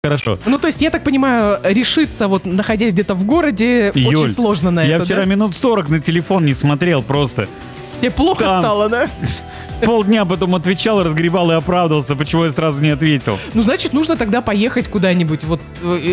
Хорошо. Ну, то есть, я так понимаю, решиться, вот, находясь где-то в городе, Юль, очень сложно на это, я вчера минут 40 на телефон не смотрел просто. Тебе плохо Там. стало, да? Полдня потом отвечал, разгребал и оправдывался, почему я сразу не ответил. Ну, значит, нужно тогда поехать куда-нибудь, вот,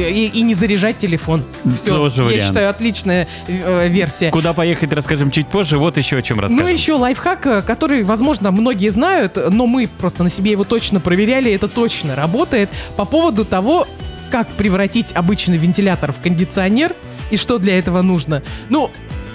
и не заряжать телефон. Все, Тоже я вариант. считаю, отличная версия. Куда поехать, расскажем чуть позже. Вот еще о чем расскажем. Ну, еще лайфхак, который, возможно, многие знают, но мы просто на себе его точно проверяли, это точно работает, по поводу того, как превратить обычный вентилятор в кондиционер и что для этого нужно. Ну,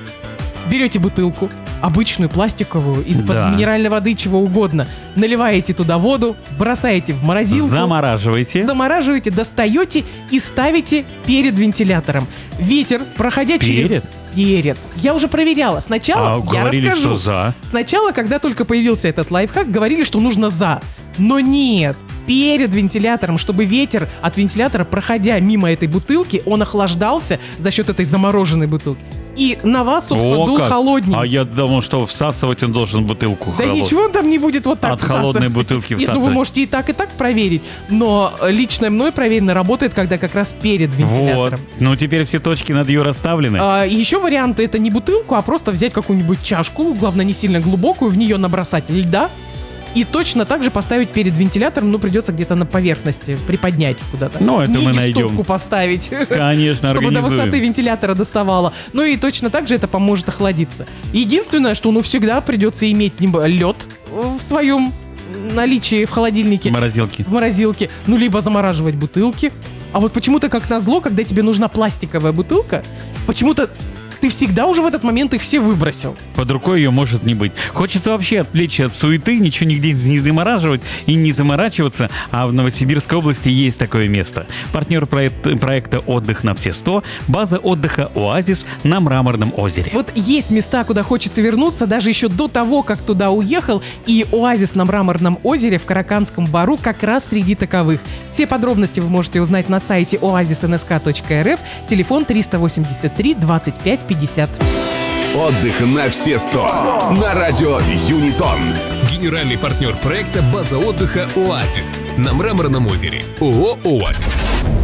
берете бутылку, обычную пластиковую, из-под Да. минеральной воды, чего угодно, наливаете туда воду, бросаете в морозилку, Замораживайте. достаете и ставите перед вентилятором. Ветер, проходя через... Перед. Я уже проверяла. Сначала, я говорили, расскажу. что за. Сначала, когда только появился этот лайфхак, говорили, что нужно за. Но нет. Перед вентилятором, чтобы ветер от вентилятора, проходя мимо этой бутылки, он охлаждался за счет этой замороженной бутылки. И на вас, собственно, О, дул как. холодненький. А я думал, что всасывать он должен бутылку. Да холодную. ничего он там не будет вот так От холодной бутылки Нет, ну всасывать. вы можете и так проверить. Но лично мной проверено работает, когда как раз перед вентилятором. Вот. Ну, теперь все точки над «ю» расставлены. Еще вариант — это не бутылку, а просто взять какую-нибудь чашку, главное не сильно глубокую, в нее набросать льда и точно так же поставить перед вентилятором, ну придется где-то на поверхности приподнять куда-то. Ну, это мы найдем. Стопку поставить. Конечно, Чтобы до организуем. высоты вентилятора доставало. Ну и точно так же это поможет охладиться. Единственное, что всегда придется иметь либо лед в своем наличии в холодильнике, Морозилки. в морозилке, ну либо замораживать бутылки. А вот почему-то как назло, когда тебе нужна пластиковая бутылка, почему-то ты всегда уже в этот момент их все выбросил. Под рукой ее может не быть. Хочется вообще отвлечься от суеты, ничего нигде не замораживать и не заморачиваться, а в Новосибирской области есть такое место. Партнер проекта «Отдых на все 100» — база отдыха «Оазис» на Мраморном озере. Вот есть места, куда хочется вернуться, даже еще до того, как туда уехал, и оазис на Мраморном озере в Караканском Бару как раз среди таковых. Все подробности вы можете узнать на сайте oasisnsk.rf, телефон 383 25 50. Отдых на все 100 на радио Юнитон. Генеральный партнер проекта «База отдыха «Оазис» на Мраморном озере». ООО «Оазис».